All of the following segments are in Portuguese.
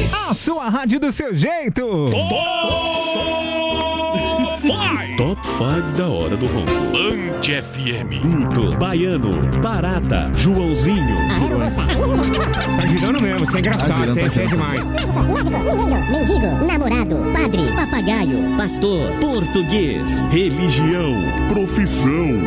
A sua rádio do seu jeito. Top 5 da hora do ronco. Band FM. Pinto, Baiano, Barata, Joãozinho. Tá girando mesmo, isso é engraçado, isso é demais. Médico, mineiro, mendigo, namorado, padre, papagaio, Pastor, português, religião, profissão.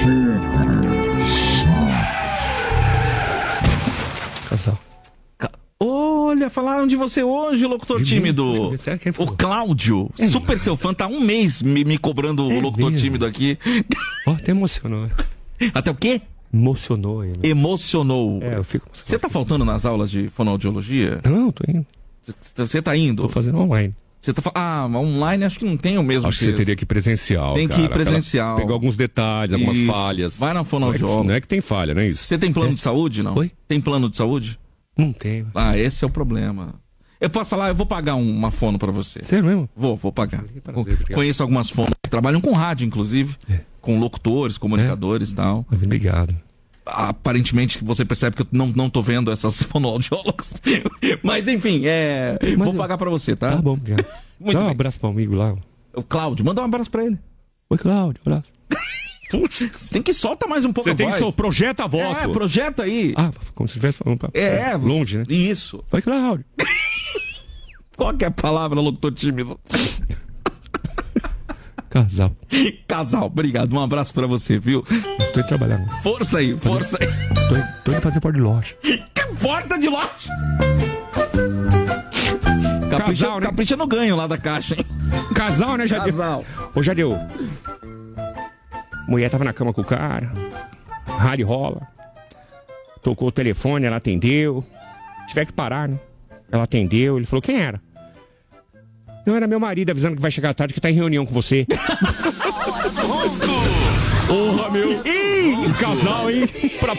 Casal. Olha, falaram de você hoje, locutor tímido. Sério, quem O falou? Cláudio, super seu fã, tá há um mês me cobrando o locutor mesmo? tímido aqui. Ó, até emocionou. Até o quê? Emocionou ele. Emocionou. É, eu fico Você tá faltando nas aulas de fonoaudiologia? Não, tô indo. Você tá indo? Tô fazendo online. Você tá online acho que não tem o mesmo Acho que você peso. teria que ir presencial. Tem que ir cara. presencial. Pegar alguns detalhes, algumas Isso. falhas. Vai na fonoaudióloga. Não é que tem falha, não é isso? Você tem plano de saúde, não? Oi? Tem plano de saúde? Não tenho. Ah, esse é o problema. Eu posso falar, eu vou pagar uma fono pra você. Sério mesmo? Vou pagar. Prazer, obrigado. Conheço algumas fonos que trabalham com rádio, inclusive. É. Com locutores, comunicadores e tal. Obrigado. Aparentemente você percebe que eu não tô vendo essas fonoaudiólogas. Mas enfim, vou pagar pra você, tá? Tá bom, obrigado. Muito Dá um bem. abraço pro amigo lá. O Cláudio, manda um abraço pra ele. Oi, Cláudio, abraço. Putz, você tem que soltar mais um pouco Você a tem que voz. projeta a voz. É, pô. projeta aí. Ah, como se estivesse falando pra... longe, né? Isso. Oi, Cláudio. Qual que é a palavra, locutor tímido? Casal. Casal, obrigado. Um abraço pra você, viu? Tô indo trabalhar. Né? Força aí, força aí. Tô indo fazer porta de loja. Porta de loja. Casal, né? Capricha no ganho lá da caixa, hein? Casal, né, Jadeu? Casal. Ô, Jadeu. Mulher tava na cama com o cara. Rally rola. Tocou o telefone, ela atendeu. Tiver que parar, né? Ela atendeu, ele falou, quem era? Não, era meu marido avisando que vai chegar tarde, que tá em reunião com você. Porra, meu. Um casal, hein? Pra